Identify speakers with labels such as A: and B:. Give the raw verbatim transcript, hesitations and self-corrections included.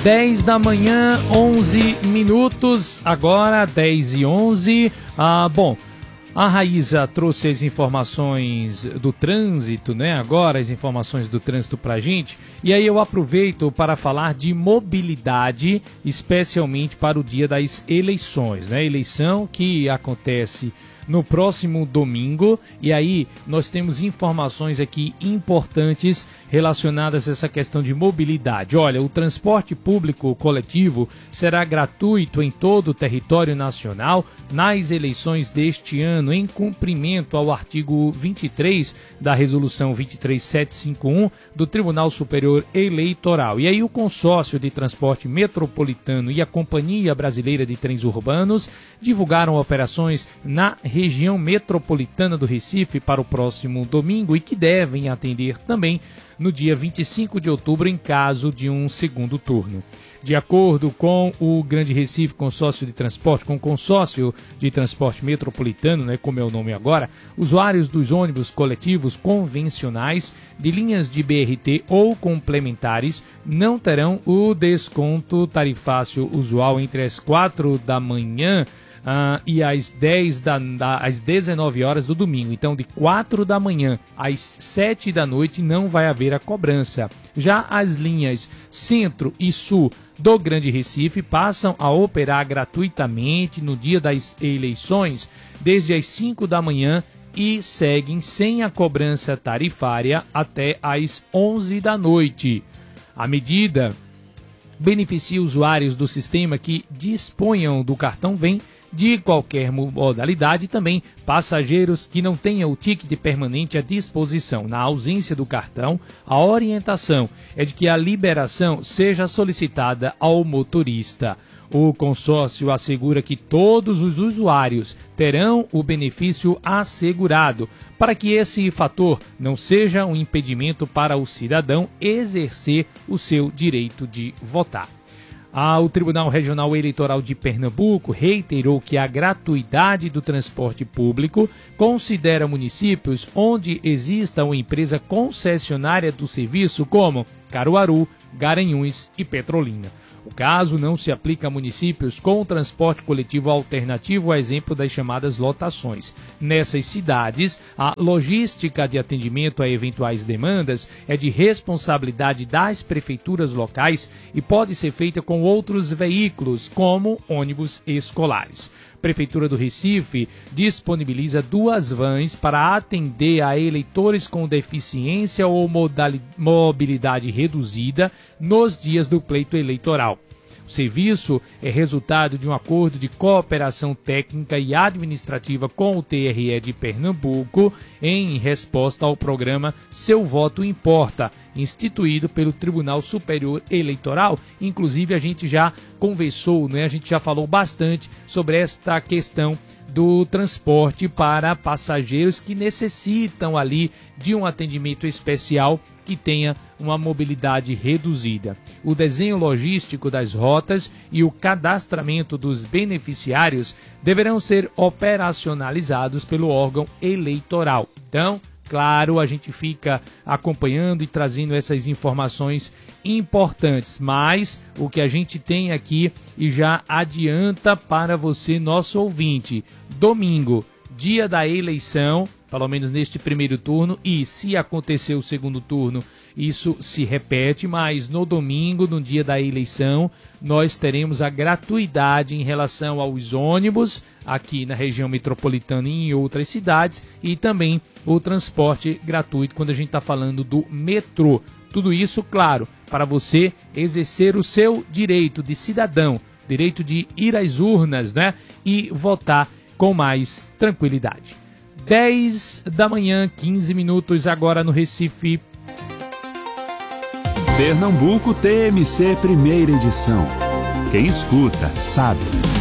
A: dez da manhã, onze minutos, agora dez e onze. Ah, bom, a Raíza trouxe as informações do trânsito, né? Agora as informações do trânsito pra gente. E aí eu aproveito para falar de mobilidade, especialmente para o dia das eleições, né? Eleição que acontece no próximo domingo, e aí nós temos informações aqui importantes relacionadas a essa questão de mobilidade. Olha, o transporte público coletivo será gratuito em todo o território nacional nas eleições deste ano, em cumprimento ao artigo vinte e três da Resolução vinte e três mil setecentos e cinquenta e um do Tribunal Superior Eleitoral. E aí o Consórcio de Transporte Metropolitano e a Companhia Brasileira de Trens Urbanos divulgaram operações na região metropolitana do Recife para o próximo domingo e que devem atender também no dia vinte e cinco de outubro em caso de um segundo turno. De acordo com o Grande Recife Consórcio de Transporte, com o Consórcio de Transporte Metropolitano, né, como é o nome agora, usuários dos ônibus coletivos convencionais de linhas de B R T ou complementares não terão o desconto tarifácio usual entre as quatro da manhã Uh, e às dez da, da, às dezenove horas do domingo. Então, de quatro da manhã às sete da noite não vai haver a cobrança. Já as linhas Centro e Sul do Grande Recife passam a operar gratuitamente no dia das eleições, desde as cinco da manhã e seguem sem a cobrança tarifária até às onze da noite. A medida beneficia usuários do sistema que disponham do cartão Vem de qualquer modalidade e também passageiros que não tenham o ticket permanente à disposição. Na ausência do cartão, a orientação é de que a liberação seja solicitada ao motorista. O consórcio assegura que todos os usuários terão o benefício assegurado, para que esse fator não seja um impedimento para o cidadão exercer o seu direito de votar. Ah, o Tribunal Regional Eleitoral de Pernambuco reiterou que a gratuidade do transporte público considera municípios onde exista uma empresa concessionária do serviço como Caruaru, Garanhuns e Petrolina. O caso não se aplica a municípios com transporte coletivo alternativo, a exemplo das chamadas lotações. Nessas cidades, a logística de atendimento a eventuais demandas é de responsabilidade das prefeituras locais e pode ser feita com outros veículos, como ônibus escolares. Prefeitura do Recife disponibiliza duas vans para atender a eleitores com deficiência ou mobilidade reduzida nos dias do pleito eleitoral. O serviço é resultado de um acordo de cooperação técnica e administrativa com o T R E de Pernambuco em resposta ao programa Seu Voto Importa, instituído pelo Tribunal Superior Eleitoral. Inclusive a gente já conversou, né? A gente já falou bastante sobre esta questão do transporte para passageiros que necessitam ali de um atendimento especial que tenha uma mobilidade reduzida. O desenho logístico das rotas e o cadastramento dos beneficiários deverão ser operacionalizados pelo órgão eleitoral. Então, claro, a gente fica acompanhando e trazendo essas informações importantes, mas o que a gente tem aqui e já adianta para você, nosso ouvinte, domingo, dia da eleição, pelo menos neste primeiro turno, e se acontecer o segundo turno, isso se repete, mas no domingo, no dia da eleição, nós teremos a gratuidade em relação aos ônibus aqui na região metropolitana e em outras cidades, e também o transporte gratuito quando a gente está falando do metrô. Tudo isso, claro, para você exercer o seu direito de cidadão, direito de ir às urnas, né, e votar com mais tranquilidade. dez da manhã, quinze minutos agora no Recife.
B: Pernambuco T M C, primeira edição. Quem escuta, sabe.